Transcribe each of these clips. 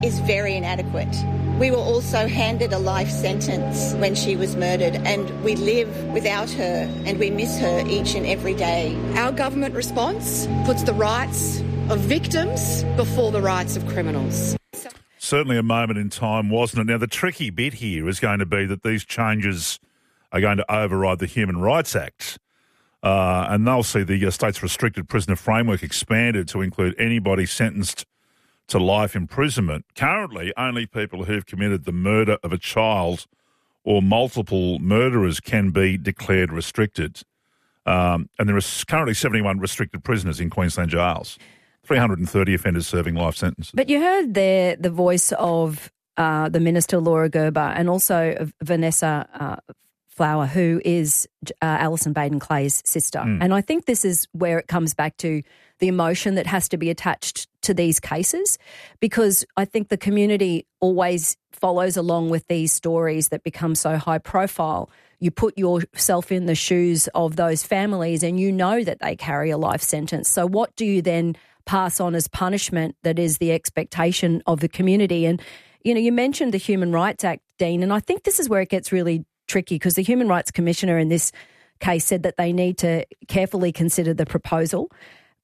is very inadequate. We were also handed a life sentence when she was murdered, and we live without her and we miss her each and every day. Our government response puts the rights of victims before the rights of criminals. Certainly a moment in time, wasn't it? Now, the tricky bit here is going to be that these changes are going to override the Human Rights Act, and they'll see the state's restricted prisoner framework expanded to include anybody sentenced to life imprisonment. Currently, only people who've committed the murder of a child or multiple murderers can be declared restricted. And there are currently 71 restricted prisoners in Queensland jails, 330 offenders serving life sentences. But you heard there the voice of the Minister, Laura Gerber, and also of Vanessa Flower, who is Alison Baden-Clay's sister. And I think this is where it comes back to the emotion that has to be attached to these cases, because I think the community always follows along with these stories that become so high profile. You put yourself in the shoes of those families and you know that they carry a life sentence. So what do you then pass on as punishment that is the expectation of the community? And, you know, you mentioned the Human Rights Act, Dean, and I think this is where it gets really tricky, because the Human Rights Commissioner in this case said that they need to carefully consider the proposal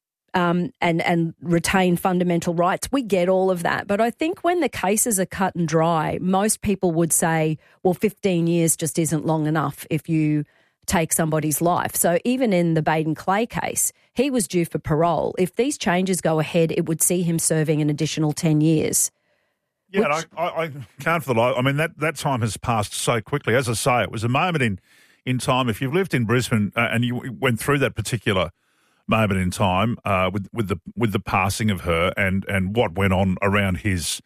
and retain fundamental rights. We get all of that. But I think when the cases are cut and dry, most people would say, well, 15 years just isn't long enough if you take somebody's life. So even in the Baden-Clay case, he was due for parole. If these changes go ahead, it would see him serving an additional 10 years. Yeah, I can't for the life. I mean, that time has passed so quickly. As I say, it was a moment in time. If you've lived in Brisbane and you went through that particular moment in time with the passing of her and what went on around his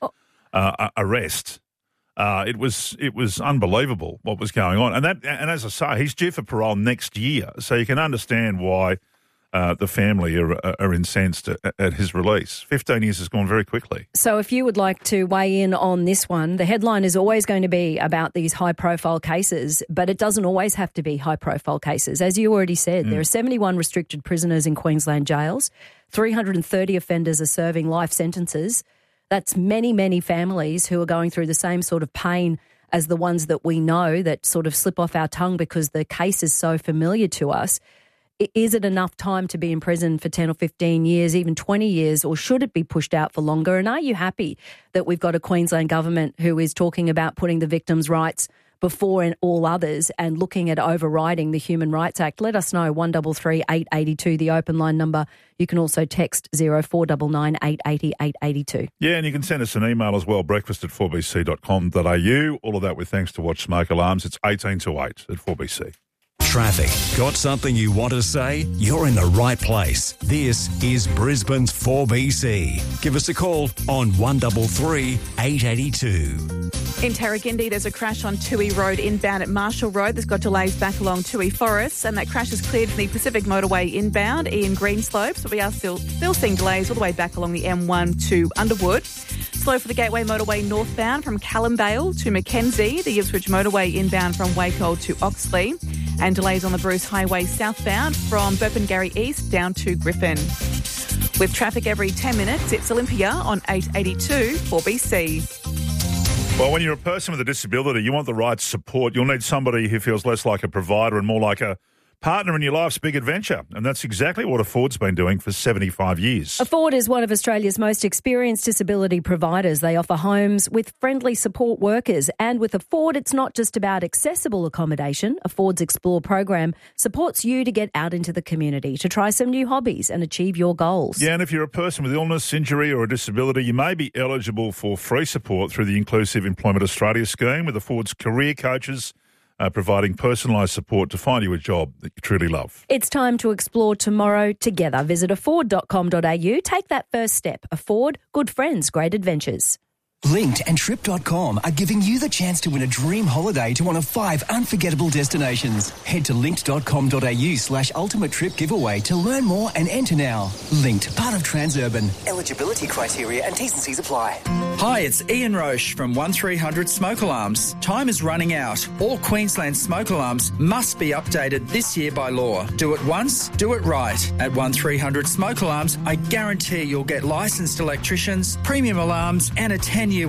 arrest, it was unbelievable what was going on. And as I say, he's due for parole next year, so you can understand why the family are incensed at his release. 15 years has gone very quickly. So if you would like to weigh in on this one, the headline is always going to be about these high-profile cases, but it doesn't always have to be high-profile cases. As you already said, there are 71 restricted prisoners in Queensland jails. 330 offenders are serving life sentences. That's many, many families who are going through the same sort of pain as the ones that we know that sort of slip off our tongue because the case is so familiar to us. Is it enough time to be in prison for 10 or 15 years, even 20 years, or should it be pushed out for longer? And are you happy that we've got a Queensland government who is talking about putting the victims' rights before and all others and looking at overriding the Human Rights Act? Let us know, 1333 882, the open line number. You can also text 0499 880 882. Yeah, and you can send us an email as well, breakfast@4bc.com.au. All of that with thanks to Watch Smoke Alarms. It's 18 to 8 at 4BC. Traffic. Got something you want to say? You're in the right place. This is Brisbane's 4BC. Give us a call on 1333 882. In Tarragindi, there's a crash on Toohey Road inbound at Marshall Road. There's got delays back along Toohey Forests, and that crash is cleared from the Pacific Motorway inbound, Ian Greenslopes, but we are still seeing delays all the way back along the M1 to Underwood. Slow for the Gateway Motorway northbound from Callumdale to Mackenzie, the Ipswich Motorway inbound from Wakehold to Oxley, and delays on the Bruce Highway southbound from Burpengary East down to Griffin. With traffic every 10 minutes, it's Olympia on 882 4BC. Well, when you're a person with a disability, you want the right support. You'll need somebody who feels less like a provider and more like a partner in your life's big adventure. And that's exactly what Afford's been doing for 75 years. Afford is one of Australia's most experienced disability providers. They offer homes with friendly support workers. And with Afford, it's not just about accessible accommodation. Afford's Explore program supports you to get out into the community, to try some new hobbies and achieve your goals. Yeah, and if you're a person with illness, injury or a disability, you may be eligible for free support through the Inclusive Employment Australia scheme with Afford's career coaches, providing personalised support to find you a job that you truly love. It's time to explore tomorrow together. Visit afford.com.au. Take that first step. Afford, good friends, great adventures. Linked and Trip.com are giving you the chance to win a dream holiday to one of 5 unforgettable destinations. Head to linked.com.au/ultimate trip giveaway to learn more and enter now. Linked, part of Transurban. Eligibility criteria and T's and C's apply. Hi, it's Ian Roche from 1300 Smoke Alarms. Time is running out. All Queensland smoke alarms must be updated this year by law. Do it once, do it right. At 1300 Smoke Alarms, I guarantee you'll get licensed electricians, premium alarms and a 10